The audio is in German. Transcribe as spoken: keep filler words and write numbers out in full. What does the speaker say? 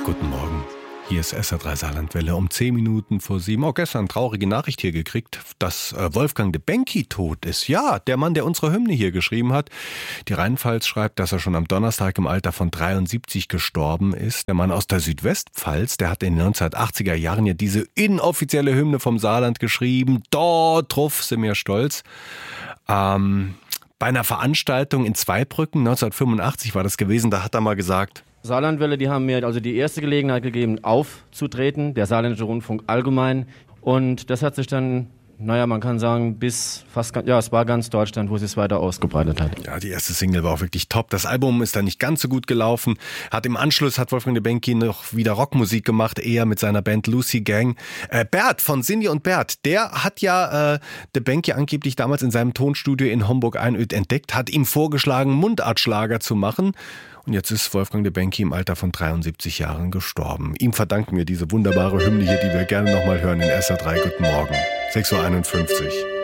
Guten Morgen. Hier ist S R drei Saarlandwelle um zehn Minuten vor sieben. Auch gestern traurige Nachricht hier gekriegt, dass äh, Wolfgang de Benki tot ist. Ja, der Mann, der unsere Hymne hier geschrieben hat. Die Rheinpfalz schreibt, dass er schon am Donnerstag im Alter von dreiundsiebzig gestorben ist. Der Mann aus der Südwestpfalz, der hat in den neunzehnhundertachtziger Jahren ja diese inoffizielle Hymne vom Saarland geschrieben. Dort drauf sind wir stolz. Ähm, bei einer Veranstaltung in Zweibrücken, neunzehnhundertfünfundachtzig war das gewesen, da hat er mal gesagt: Saarlandwelle, die haben mir also die erste Gelegenheit gegeben, aufzutreten, der Saarländische Rundfunk allgemein. Und das hat sich dann, naja, man kann sagen, bis fast, ja, es war ganz Deutschland, wo es sich weiter ausgebreitet hat. Ja, die erste Single war auch wirklich top. Das Album ist dann nicht ganz so gut gelaufen. Hat im Anschluss, hat Wolfgang de Benki noch wieder Rockmusik gemacht, eher mit seiner Band Lucy Gang. Äh, Bert von Cindy und Bert, der hat ja äh, de Benki angeblich damals in seinem Tonstudio in Homburg-Einöd entdeckt, hat ihm vorgeschlagen, Mundartschlager zu machen. Und jetzt ist Wolfgang de Benki im Alter von dreiundsiebzig Jahren gestorben. Ihm verdanken wir diese wunderbare Hymne hier, die wir gerne nochmal hören in S R drei. Guten Morgen. sechs Uhr einundfünfzig.